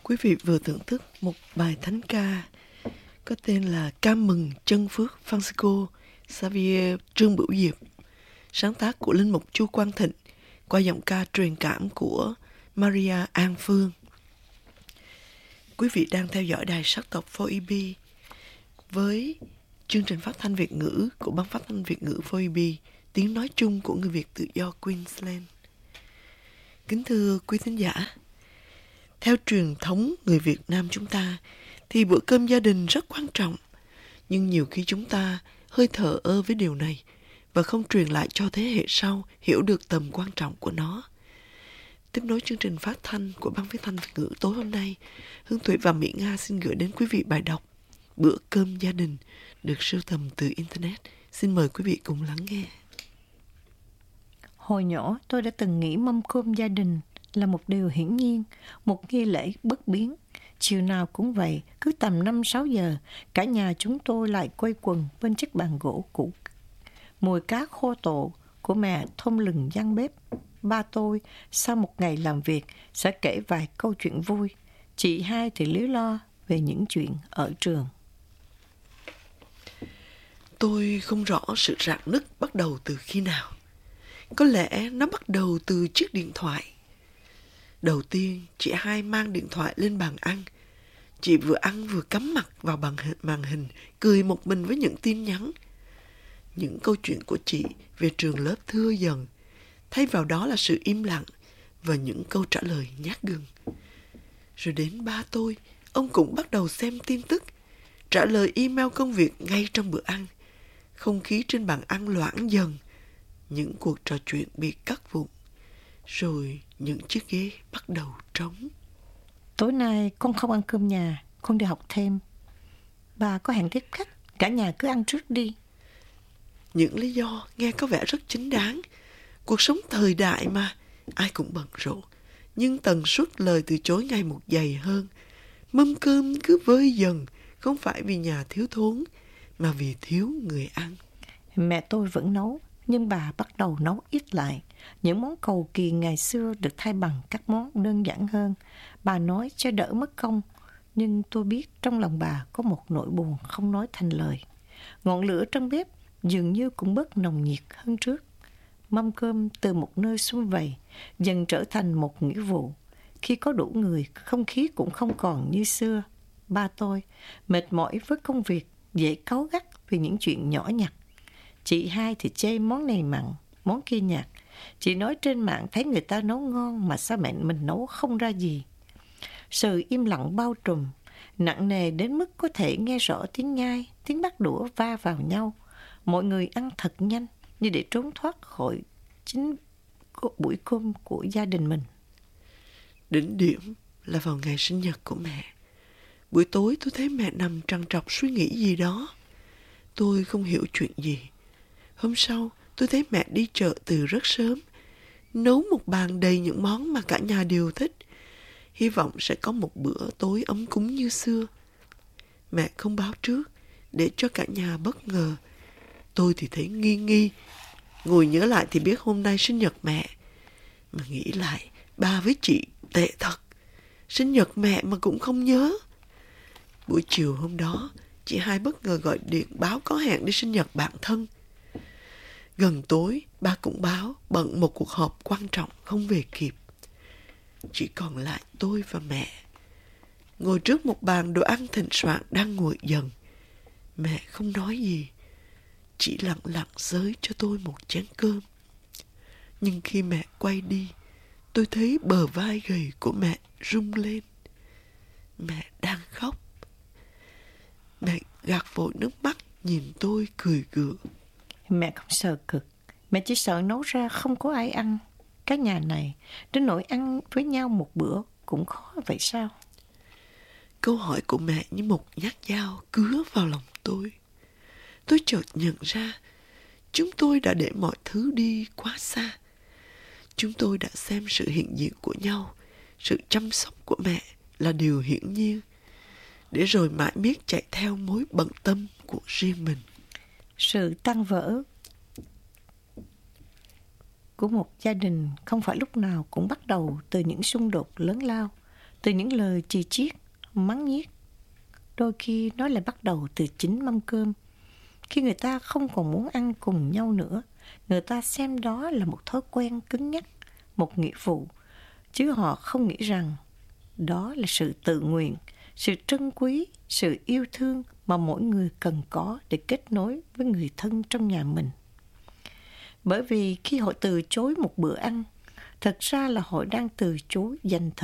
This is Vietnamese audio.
Quý vị vừa thưởng thức một bài thánh ca có tên là Ca mừng chân phước Francisco Xavier Trương Bửu Diệp, sáng tác của linh mục Chu Quang Thịnh qua giọng ca truyền cảm của Maria An Phương. Quý vị đang theo dõi đài sắc tộc 4EB với chương trình phát thanh Việt ngữ của Ban phát thanh Việt ngữ 4EB, tiếng nói chung của người Việt tự do Queensland. Kính thưa quý thính giả, theo truyền thống người Việt Nam chúng ta thì bữa cơm gia đình rất quan trọng, nhưng nhiều khi chúng ta hơi thờ ơ với điều này và không truyền lại cho thế hệ sau hiểu được tầm quan trọng của nó. Tiếp nối chương trình phát thanh của Ban phát thanh Việt ngữ tối hôm nay, Hương Thủy và Mỹ Nga xin gửi đến quý vị bài đọc Bữa cơm gia đình được sưu tầm từ Internet. Xin mời quý vị cùng lắng nghe. Hồi nhỏ tôi đã từng nghĩ mâm cơm gia đình là một điều hiển nhiên, một nghi lễ bất biến. Chiều nào cũng vậy, cứ tầm 5-6 giờ, cả nhà chúng tôi lại quây quần bên chiếc bàn gỗ cũ. Mùi cá khô tổ của mẹ thơm lừng gian bếp. Ba tôi, sau một ngày làm việc, sẽ kể vài câu chuyện vui. Chị hai thì líu lo về những chuyện ở trường. Tôi không rõ sự rạn nứt bắt đầu từ khi nào. Có lẽ nó bắt đầu từ chiếc điện thoại. Đầu tiên, chị hai mang điện thoại lên bàn ăn. Chị vừa ăn vừa cắm mặt vào màn hình, cười một mình với những tin nhắn. Những câu chuyện của chị về trường lớp thưa dần. Thay vào đó là sự im lặng và những câu trả lời nhát gừng. Rồi đến ba tôi, ông cũng bắt đầu xem tin tức, trả lời email công việc ngay trong bữa ăn. Không khí trên bàn ăn loãng dần. Những cuộc trò chuyện bị cắt vụn. Rồi những chiếc ghế bắt đầu trống. Tối nay con không ăn cơm nhà, con đi học thêm. Bà có hẹn tiếp khách, cả nhà cứ ăn trước đi. Những lý do nghe có vẻ rất chính đáng. Cuộc sống thời đại mà, ai cũng bận rộn. Nhưng tần suất lời từ chối ngày một dày hơn. Mâm cơm cứ vơi dần, không phải vì nhà thiếu thốn, mà vì thiếu người ăn. Mẹ tôi vẫn nấu, nhưng bà bắt đầu nấu ít lại. Những món cầu kỳ ngày xưa được thay bằng các món đơn giản hơn. Bà nói cho đỡ mất công, nhưng tôi biết trong lòng bà có một nỗi buồn không nói thành lời. Ngọn lửa trong bếp dường như cũng bớt nồng nhiệt hơn trước. Mâm cơm từ một nơi sum vầy dần trở thành một nghĩa vụ. Khi có đủ người, không khí cũng không còn như xưa. Ba tôi mệt mỏi với công việc, dễ cáu gắt vì những chuyện nhỏ nhặt. Chị hai thì chê món này mặn, món kia nhạt. Chị nói trên mạng thấy người ta nấu ngon mà sao mẹ mình nấu không ra gì. Sự im lặng bao trùm, nặng nề đến mức có thể nghe rõ tiếng nhai, tiếng bắt đũa va vào nhau. Mọi người ăn thật nhanh như để trốn thoát khỏi chính buổi cơm của gia đình mình. Đỉnh điểm là vào ngày sinh nhật của mẹ. Buổi tối tôi thấy mẹ nằm trằn trọc suy nghĩ gì đó. Tôi không hiểu chuyện gì. Hôm sau, tôi thấy mẹ đi chợ từ rất sớm, nấu một bàn đầy những món mà cả nhà đều thích. Hy vọng sẽ có một bữa tối ấm cúng như xưa. Mẹ không báo trước, để cho cả nhà bất ngờ. Tôi thì thấy nghi nghi. Ngồi nhớ lại thì biết hôm nay sinh nhật mẹ. Mà nghĩ lại, ba với chị tệ thật. Sinh nhật mẹ mà cũng không nhớ. Buổi chiều hôm đó, chị hai bất ngờ gọi điện báo có hẹn đi sinh nhật bạn thân. Gần tối, ba cũng báo bận một cuộc họp quan trọng không về kịp. Chỉ còn lại tôi và mẹ. Ngồi trước một bàn đồ ăn thịnh soạn đang nguội dần. Mẹ không nói gì, chỉ lặng lặng xới cho tôi một chén cơm. Nhưng khi mẹ quay đi, tôi thấy bờ vai gầy của mẹ rung lên. Mẹ đang khóc. Mẹ gạt vội nước mắt nhìn tôi cười gượng. Mẹ không sợ cực, mẹ chỉ sợ nấu ra không có ai ăn. Cái nhà này, đến nỗi ăn với nhau một bữa cũng khó vậy sao? Câu hỏi của mẹ như một nhát dao cứa vào lòng tôi. Tôi chợt nhận ra, chúng tôi đã để mọi thứ đi quá xa. Chúng tôi đã xem sự hiện diện của nhau, sự chăm sóc của mẹ là điều hiển nhiên, để rồi mãi miết chạy theo mối bận tâm của riêng mình. Sự tan vỡ của một gia đình không phải lúc nào cũng bắt đầu từ những xung đột lớn lao. từ những lời chì chiết, mắng nhiếc. Đôi khi nó lại bắt đầu từ chính mâm cơm. Khi người ta không còn muốn ăn cùng nhau nữa, người ta xem đó là một thói quen cứng nhắc, một nghĩa vụ, chứ họ không nghĩ rằng đó là sự tự nguyện, sự trân quý, sự yêu thương mà mỗi người cần có để kết nối với người thân trong nhà mình. Bởi vì khi họ từ chối một bữa ăn, thật ra là họ đang từ chối dành thời